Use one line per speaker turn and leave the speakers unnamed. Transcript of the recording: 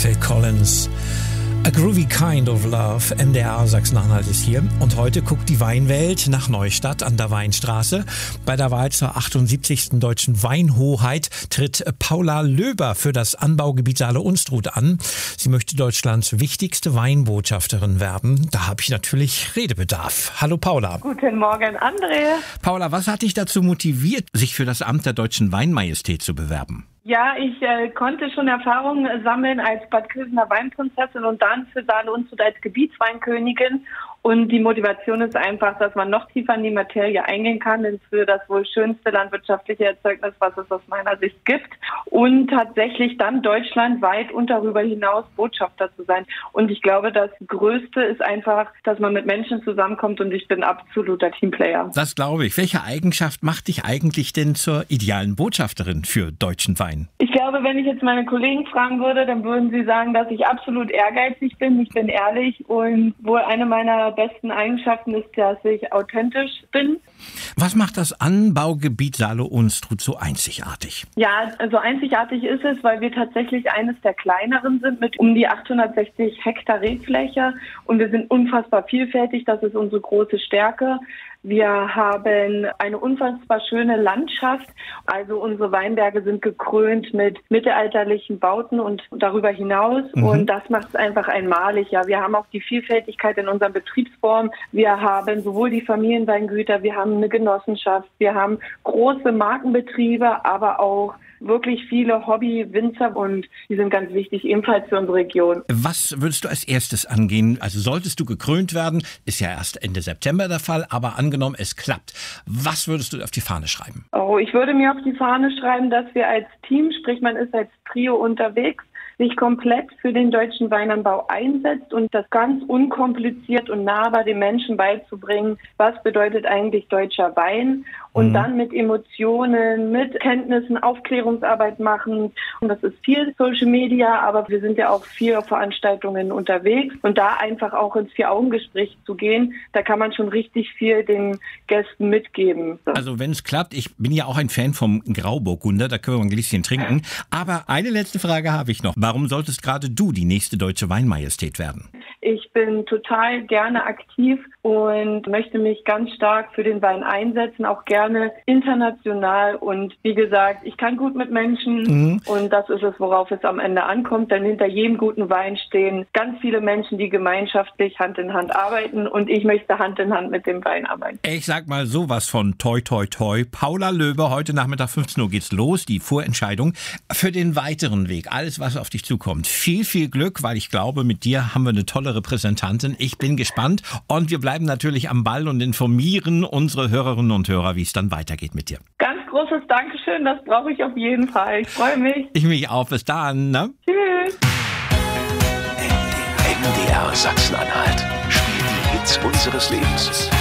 Phil Collins. A Groovy Kind of Love, MDR Sachsen-Anhalt ist hier. Und heute guckt die Weinwelt nach Neustadt an der Weinstraße. Bei der Wahl zur 78. Deutschen Weinhoheit tritt Paula Löber für das Anbaugebiet Saale-Unstrut an. Sie möchte Deutschlands wichtigste Weinbotschafterin werden. Da habe ich natürlich Redebedarf. Hallo Paula.
Guten Morgen, André.
Paula, was hat dich dazu motiviert, sich für das Amt der Deutschen Weinmajestät zu bewerben?
Ja, ich konnte schon Erfahrungen sammeln als Bad Kösener Weinprinzessin und dann für Saale-Unstrut als Gebietsweinkönigin. Und die Motivation ist einfach, dass man noch tiefer in die Materie eingehen kann, denn für das wohl schönste landwirtschaftliche Erzeugnis, was es aus meiner Sicht gibt. Und tatsächlich dann deutschlandweit und darüber hinaus Botschafter zu sein. Und ich glaube, das Größte ist einfach, dass man mit Menschen zusammenkommt und ich bin absoluter Teamplayer.
Das glaube ich. Welche Eigenschaft macht dich eigentlich denn zur idealen Botschafterin für deutschen Wein?
Ich glaube, wenn ich jetzt meine Kollegen fragen würde, dann würden sie sagen, dass ich absolut ehrgeizig bin. Ich bin ehrlich und wohl eine meiner besten Eigenschaften ist, dass ich authentisch bin.
Was macht das Anbaugebiet Saale-Unstrut so einzigartig?
Ja, also einzigartig ist es, weil wir tatsächlich eines der kleineren sind mit um die 860 Hektar Rebfläche und wir sind unfassbar vielfältig. Das ist unsere große Stärke. Wir haben eine unfassbar schöne Landschaft. Also unsere Weinberge sind gekrönt mit mittelalterlichen Bauten und darüber hinaus. Und das macht es einfach einmalig. Ja, wir haben auch die Vielfältigkeit in unseren Betriebsformen. Wir haben sowohl die Familienweingüter, wir haben eine Genossenschaft, wir haben große Markenbetriebe, aber auch wirklich viele Hobby-Winzer und die sind ganz wichtig ebenfalls für unsere Region.
Was würdest du als erstes angehen? Also solltest du gekrönt werden, ist ja erst Ende September der Fall, aber angenommen es klappt. Was würdest du auf die Fahne schreiben?
Oh, ich würde mir auf die Fahne schreiben, dass wir als Team, sprich man ist als Trio unterwegs, sich komplett für den deutschen Weinanbau einsetzt und das ganz unkompliziert und nahbar den Menschen beizubringen, was bedeutet eigentlich deutscher Wein und dann mit Emotionen, mit Kenntnissen, Aufklärungsarbeit machen. Und das ist viel Social Media, aber wir sind ja auch viel auf Veranstaltungen unterwegs und da einfach auch ins Vier-Augen-Gespräch zu gehen, da kann man schon richtig viel den Gästen mitgeben. So.
Also wenn es klappt, ich bin ja auch ein Fan vom Grauburgunder, da können wir ein Gläschen trinken. Aber eine letzte Frage habe ich noch. Warum solltest gerade du die nächste deutsche Weinmajestät werden?
Ich bin total gerne aktiv und möchte mich ganz stark für den Wein einsetzen, auch gerne international. Und wie gesagt, ich kann gut mit Menschen und das ist es, worauf es am Ende ankommt. Denn hinter jedem guten Wein stehen ganz viele Menschen, die gemeinschaftlich Hand in Hand arbeiten und ich möchte Hand in Hand mit dem Wein arbeiten.
Ich sag mal sowas von toi toi toi. Paula Löber, heute Nachmittag 15 Uhr geht's los, die Vorentscheidung für den weiteren Weg. Alles, was auf dich zukommt. Viel, viel Glück, weil ich glaube, mit dir haben wir eine tolle Repräsentantin. Ich bin gespannt und wir bleiben natürlich am Ball und informieren unsere Hörerinnen und Hörer, wie es dann weitergeht mit dir.
Ganz großes Dankeschön, das brauche ich auf jeden Fall. Ich freue mich.
Ich mich auch. Bis dann. Ne?
Tschüss.
MDR Sachsen-Anhalt. Spielt die Hits unseres Lebens.